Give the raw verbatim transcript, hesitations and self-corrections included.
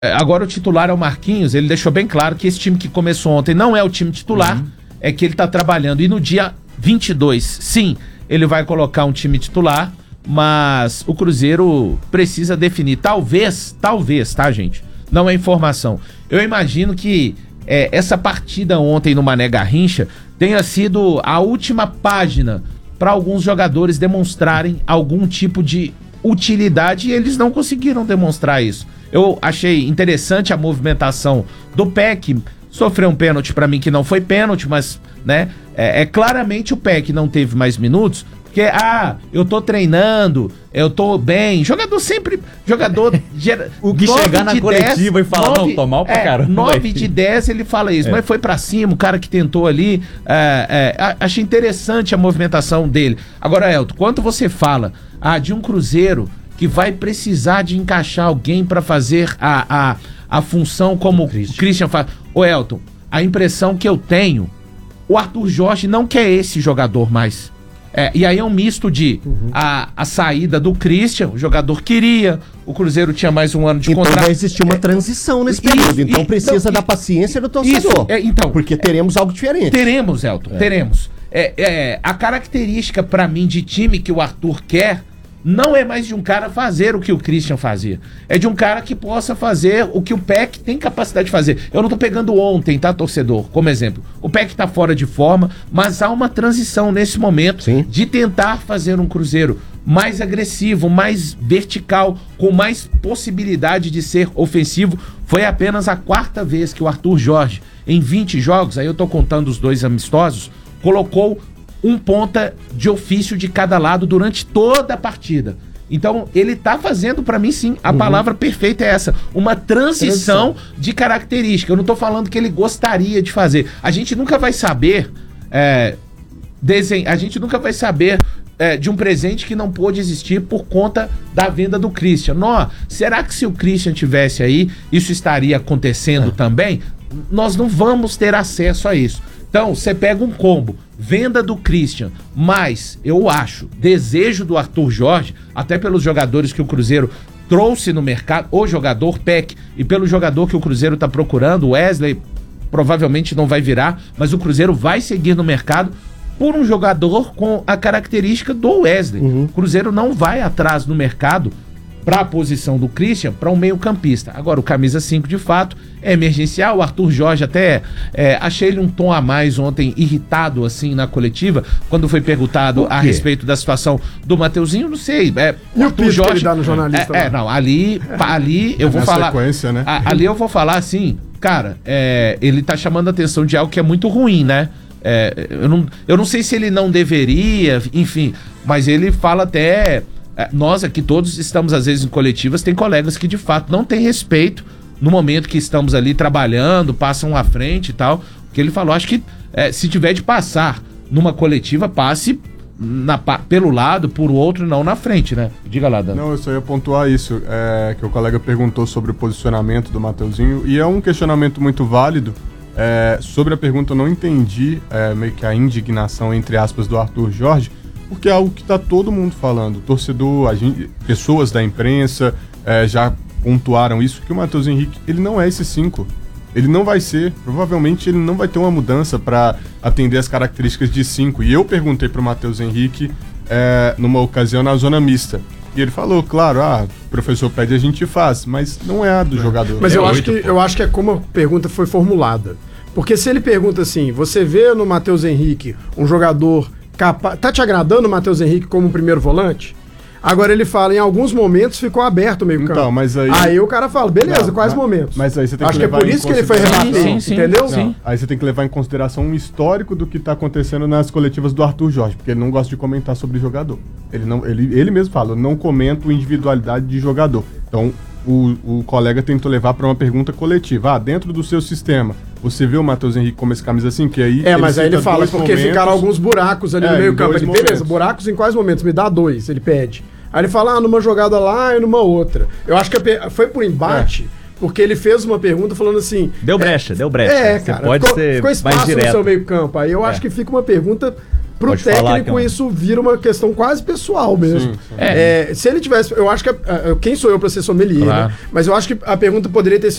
Agora o titular é o Marquinhos, ele deixou bem claro que esse time que começou ontem não é o time titular, uhum. é que ele tá trabalhando. E no dia vinte e dois, sim, ele vai colocar um time titular, mas o Cruzeiro precisa definir. Talvez, talvez, tá, gente? Não é informação. Eu imagino que é, essa partida ontem no Mané Garrincha tenha sido a última página para alguns jogadores demonstrarem algum tipo de utilidade e eles não conseguiram demonstrar isso. Eu achei interessante a movimentação do Peck, sofreu um pênalti pra mim que não foi pênalti, mas né, é, é claramente o Peck não teve mais minutos, porque, ah, eu tô treinando, eu tô bem, jogador sempre, jogador... Gera, o que chegar na coletiva e falar, não, tô mal pra é, caramba. nove de dez ele fala isso, é. mas foi pra cima, o cara que tentou ali, é, é, achei interessante a movimentação dele. Agora, Elton, quando você fala ah, de um Cruzeiro que vai precisar de encaixar alguém para fazer a, a, a função como o Christian, Christian faz. Ô Elton, a impressão que eu tenho, o Arthur Jorge não quer esse jogador mais. É, e aí é um misto de uhum. a, a saída do Christian, o jogador queria, o Cruzeiro tinha mais um ano de então contrato. Então vai existir uma transição nesse período, isso, então precisa então, da paciência do torcedor. Isso, é, então, porque teremos algo diferente. Teremos, Elton, é. teremos. É, é, a característica para mim de time que o Arthur quer não é mais de um cara fazer o que o Christian fazia. É de um cara que possa fazer o que o Peck tem capacidade de fazer. Eu não tô pegando ontem, tá, torcedor? Como exemplo. O Peck tá fora de forma, mas há uma transição nesse momento Sim. de tentar fazer um Cruzeiro mais agressivo, mais vertical, com mais possibilidade de ser ofensivo. Foi apenas a quarta vez que o Arthur Jorge, em vinte jogos, aí eu tô contando os dois amistosos, colocou um ponta de ofício de cada lado durante toda a partida. Então, ele tá fazendo, pra mim, sim, a uhum. palavra perfeita é essa, uma transição, transição de característica. Eu não tô falando que ele gostaria de fazer. A gente nunca vai saber, é, desen... a gente nunca vai saber é, de um presente que não pôde existir por conta da venda do Christian. Nó, será que se o Christian tivesse aí, isso estaria acontecendo é. também? Nós não vamos ter acesso a isso. Então, você pega um combo, venda do Christian, mas, eu acho, desejo do Arthur Jorge, até pelos jogadores que o Cruzeiro trouxe no mercado, o jogador Peck, e pelo jogador que o Cruzeiro está procurando, o Wesley, provavelmente não vai virar, mas o Cruzeiro vai seguir no mercado por um jogador com a característica do Wesley. Uhum. O Cruzeiro não vai atrás no mercado para a posição do Christian, para um meio campista. Agora, o camisa cinco, de fato, é emergencial. O Arthur Jorge até, é, achei ele um tom a mais ontem, irritado, assim, na coletiva, quando foi perguntado a respeito da situação do Mateuzinho, não sei. É, e o Arthur Jorge, que ele dá no jornalista? É, é não, ali, ali eu vou falar... sequência, né? A, ali eu vou falar assim, cara, é, ele tá chamando a atenção de algo que é muito ruim, né? É, eu, não, eu não sei se ele não deveria, enfim, mas ele fala até... Nós aqui todos estamos às vezes em coletivas, tem colegas que de fato não têm respeito no momento que estamos ali trabalhando, passam à frente e tal. O que ele falou, acho que é, se tiver de passar numa coletiva, passe na, pelo lado, por outro, não na frente, né? Diga lá, Dan. Não, eu só ia pontuar isso, é, que o colega perguntou sobre o posicionamento do Mateuzinho, e é um questionamento muito válido. É, sobre a pergunta, eu não entendi é, meio que a indignação, entre aspas, do Arthur Jorge, porque é algo que está todo mundo falando. Torcedor, a gente, pessoas da imprensa é, já pontuaram isso, que o Matheus Henrique, ele não é esse cinco. Ele não vai ser. Provavelmente ele não vai ter uma mudança para atender as características de cinco. E eu perguntei para o Matheus Henrique é, numa ocasião na zona mista. E ele falou, claro, ah, o professor pede, a gente faz, mas não é a do é. jogador. Mas é eu, oito, acho que, eu acho que é como a pergunta foi formulada. Porque se ele pergunta assim, você vê no Matheus Henrique um jogador... Capa... Tá te agradando o Matheus Henrique como primeiro volante? Agora ele fala, em alguns momentos ficou aberto o meio campo. Então, mas aí... Aí o cara fala, beleza, não, quais não, momentos? Mas aí você tem Acho que que é por isso que ele foi rebater, sim, sim, entendeu? Sim. Aí você tem que levar em consideração um histórico do que tá acontecendo nas coletivas do Arthur Jorge, porque ele não gosta de comentar sobre jogador. Ele, não, ele, ele mesmo fala, eu não comento individualidade de jogador. Então, o, o colega tentou levar para uma pergunta coletiva. Ah, dentro do seu sistema, você vê o Matheus Henrique como esse camisa assim, que aí... É, mas aí ele fala, porque momentos, ficaram alguns buracos ali é, no meio campo. Ele, momentos. beleza, buracos em quais momentos? Me dá dois, ele pede. Aí ele fala, ah, numa jogada lá e numa outra. Eu acho que foi por embate, é. porque ele fez uma pergunta falando assim... Deu brecha, é, deu brecha. É, Você cara, pode ficou, ser ficou espaço mais direto no seu meio campo. Aí eu é. acho que fica uma pergunta pro Pode falar, técnico Cão. isso vira uma questão quase pessoal mesmo. Sim, sim. É, se ele tivesse, eu acho que a- a- quem sou eu para ser sommelier, Claro. né? Mas eu acho que a pergunta poderia ter sido